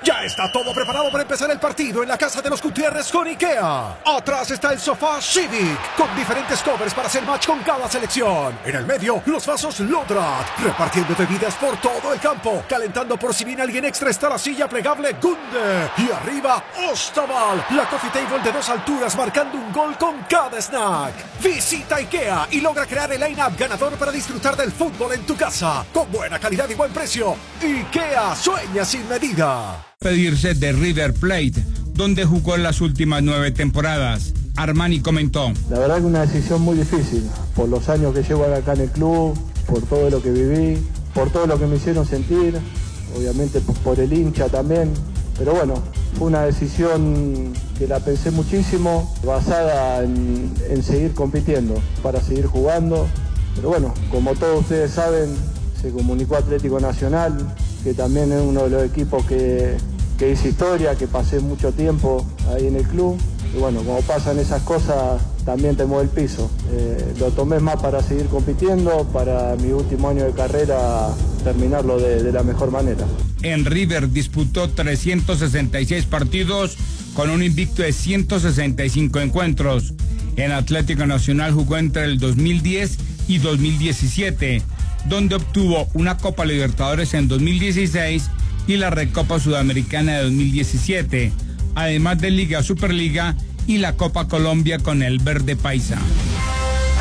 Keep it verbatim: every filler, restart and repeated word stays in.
Ya está todo preparado para empezar el partido en la casa de los Gutiérrez con IKEA. Atrás está el sofá Civic, con diferentes covers para hacer match con cada selección. En el medio, los vasos Lodrat, repartiendo bebidas por todo el campo. Calentando por si viene alguien extra está la silla plegable Gunde. Y arriba, Ostaval, la coffee table de dos alturas marcando un gol con cada snack. Visita IKEA y logra crear el line-up ganador para disfrutar del fútbol en tu casa. Con buena calidad y buen precio. IKEA sueña sin medida. Pedirse de River Plate, donde jugó en las últimas nueve temporadas. Armani comentó: la verdad que una decisión muy difícil, por los años que llevo acá en el club, por todo lo que viví, por todo lo que me hicieron sentir, obviamente por el hincha también, pero bueno, fue una decisión que la pensé muchísimo, basada en, en seguir compitiendo, para seguir jugando, pero bueno, como todos ustedes saben, se comunicó Atlético Nacional, que también es uno de los equipos que, que hice historia, que pasé mucho tiempo ahí en el club. Y bueno, como pasan esas cosas, también te mueve el piso. Eh, lo tomé más para seguir compitiendo, para mi último año de carrera terminarlo de, de la mejor manera. En River disputó trescientos sesenta y seis partidos con un invicto de ciento sesenta y cinco encuentros. En Atlético Nacional jugó entre el dos mil diez y dos mil diecisiete, donde obtuvo una Copa Libertadores en dos mil dieciséis y la Recopa Sudamericana de dos mil diecisiete, además de Liga Superliga y la Copa Colombia con el Verde Paisa.